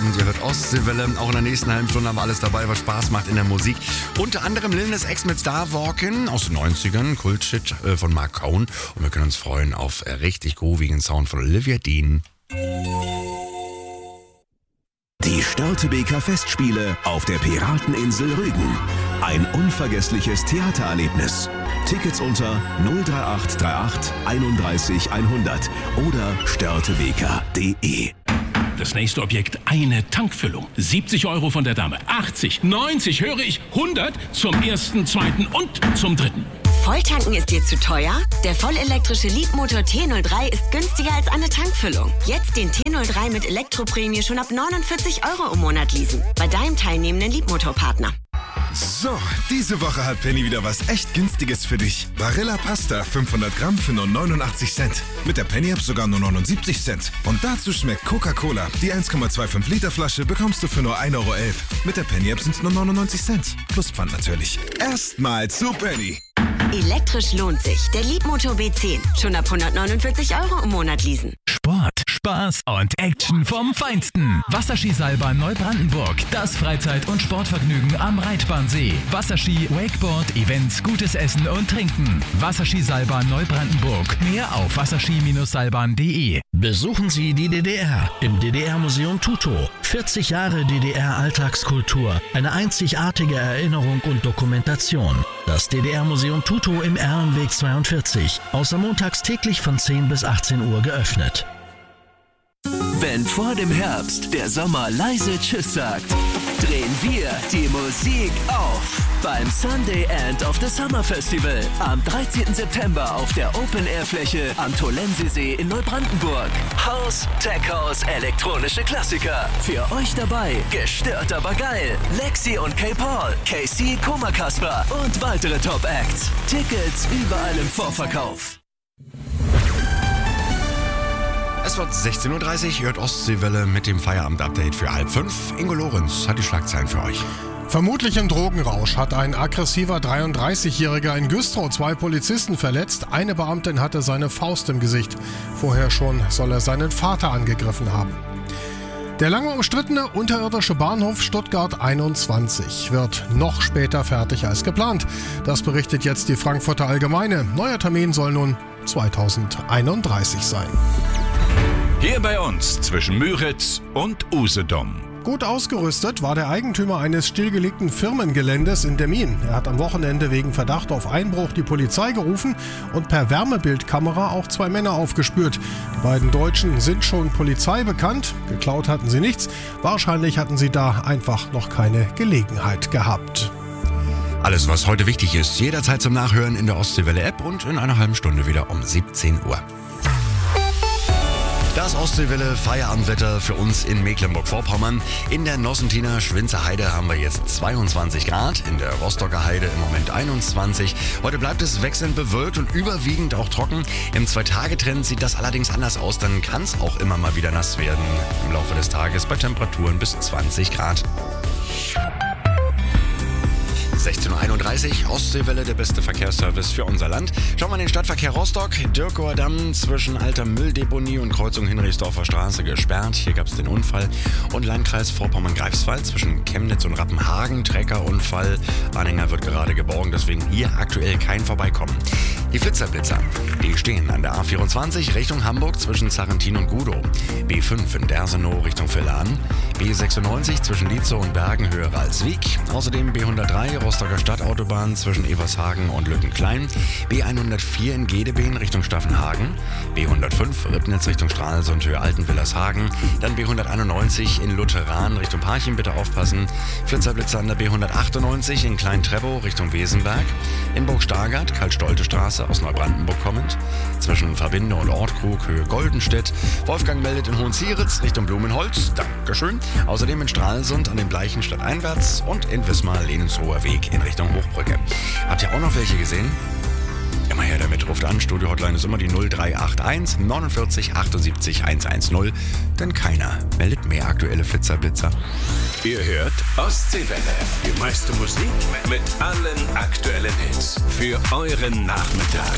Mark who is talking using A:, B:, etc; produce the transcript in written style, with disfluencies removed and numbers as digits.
A: Abend. Ihr hört Ostseewelle. Auch in der nächsten halben Stunde haben wir alles dabei, was Spaß macht in der Musik. Unter anderem Lil Nas X mit Star Walkin' aus den 90ern, Kultshit von Mark Cohn. Und wir können uns freuen auf richtig groovigen Sound von Olivia Dean.
B: Die Störtebeker Festspiele auf der Pirateninsel Rügen. Ein unvergessliches Theatererlebnis. Tickets unter 03838 31 100 oder störtebeker.de.
C: Das nächste Objekt, eine Tankfüllung. 70 € von der Dame, 80, 90, höre ich, 100 zum ersten, zweiten und zum dritten.
D: Volltanken ist dir zu teuer? Der vollelektrische Leapmotor T03 ist günstiger als eine Tankfüllung. Jetzt den T03 mit Elektroprämie schon ab 49 € im Monat leasen. Bei deinem teilnehmenden Leapmotor-Partner.
E: So, diese Woche hat Penny wieder was echt Günstiges für dich. Barilla Pasta 500 Gramm für nur 89 Cent. Mit der Penny-App sogar nur 79 Cent. Und dazu schmeckt Coca-Cola. Die 1,25 Liter Flasche bekommst du für nur 1,11 €. Mit der Penny-App sind es nur 99 Cent. Plus Pfand natürlich. Erstmal zu Penny.
D: Elektrisch lohnt sich. Der Leapmotor B10. Schon ab 149 € im Monat leasen.
F: Sport, Spaß und Action vom Feinsten. Wasserskiseilbahn Neubrandenburg. Das Freizeit- und Sportvergnügen am Reitbahnsee. Wasserski, Wakeboard, Events, gutes Essen und Trinken. Wasserskiseilbahn Neubrandenburg. Mehr auf wasserski-seilbahn.de.
G: Besuchen Sie die DDR im DDR-Museum Tutow. 40 Jahre DDR-Alltagskultur. Eine einzigartige Erinnerung und Dokumentation. Das DDR-Museum Tutow im Erlenweg 42. Außer montags täglich von 10 bis 18 Uhr geöffnet.
B: Wenn vor dem Herbst der Sommer leise Tschüss sagt, drehen wir die Musik auf beim Sunday End of the Summer Festival am 13. September auf der Open-Air-Fläche am Tolensesee in Neubrandenburg. House, Tech House, elektronische Klassiker. Für euch dabei, gestört aber geil. Lexi und K-Paul, KC, Koma Kasper und weitere Top-Acts. Tickets überall im Vorverkauf.
A: Es wird 16:30 Uhr, hört Ostseewelle mit dem Feierabend-Update für 4:30. Ingo Lorenz hat die Schlagzeilen für euch.
H: Vermutlich im Drogenrausch hat ein aggressiver 33-Jähriger in Güstrow 2 Polizisten verletzt. Eine Beamtin hatte seine Faust im Gesicht. Vorher schon soll er seinen Vater angegriffen haben. Der lange umstrittene unterirdische Bahnhof Stuttgart 21 wird noch später fertig als geplant. Das berichtet jetzt die Frankfurter Allgemeine. Neuer Termin soll nun 2031 sein.
I: Hier bei uns zwischen Müritz und Usedom.
H: Gut ausgerüstet war der Eigentümer eines stillgelegten Firmengeländes in Demmin. Er hat am Wochenende wegen Verdacht auf Einbruch die Polizei gerufen und per Wärmebildkamera auch 2 Männer aufgespürt. Die beiden Deutschen sind schon Polizei bekannt. Geklaut hatten sie nichts. Wahrscheinlich hatten sie da einfach noch keine Gelegenheit gehabt.
A: Alles, was heute wichtig ist, jederzeit zum Nachhören in der Ostseewelle-App und in einer halben Stunde wieder um 17 Uhr. Das Ostseewelle Feierabendwetter für uns in Mecklenburg-Vorpommern. In der Nossentiner Schwinzer Heide haben wir jetzt 22 Grad, in der Rostocker Heide im Moment 21. Heute bleibt es wechselnd bewölkt und überwiegend auch trocken. Im 2-Tage-Trend sieht das allerdings anders aus, dann kann es auch immer mal wieder nass werden. Im Laufe des Tages bei Temperaturen bis 20 Grad. 16:31 Uhr, Ostseewelle, der beste Verkehrsservice für unser Land. Schauen wir in den Stadtverkehr Rostock. Dirkower Damm zwischen alter Mülldeponie und Kreuzung Hinrichsdorfer Straße gesperrt. Hier gab es den Unfall. Und Landkreis Vorpommern-Greifswald zwischen Chemnitz und Rappenhagen. Treckerunfall. Anhänger wird gerade geborgen, deswegen hier aktuell kein Vorbeikommen. Die Flitzerblitzer, die stehen an der A24 Richtung Hamburg zwischen Sarrentin und Gudow. B5 in Dersenow Richtung Villan. B96 zwischen Lietzow und Bergen Höhe Ralswiek. Außerdem B103 Rostocker Stadtautobahn zwischen Evershagen und Lückenklein. B104 in Gedebeen Richtung Staffenhagen. B105 Ribnitz Richtung Stralsund Höhe Altenwillershagen. Dann B191 in Lutheran Richtung Parchim, bitte aufpassen. Flitzerblitzer an der B198 in Klein-Treppow Richtung Wesenberg. In Burg-Stargard Karl-Stolte-Straße aus Neubrandenburg kommend. Zwischen Verbinde und Ortkrug Höhe Goldenstedt. Wolfgang meldet in Hohenzieritz Richtung Blumenholz. Dankeschön. Außerdem in Stralsund an den Bleichenstadt einwärts und in Wismar Lenenshoher Weg in Richtung Hochbrücke. Habt ihr auch noch welche gesehen? Immer her damit, ruft an. Studio-Hotline ist immer die 0381 49 78 110. Denn keiner meldet mehr aktuelle Flitzerblitzer.
I: Ihr hört Ostseewelle. Die meiste Musik mit allen aktuellen Hits. Für euren Nachmittag.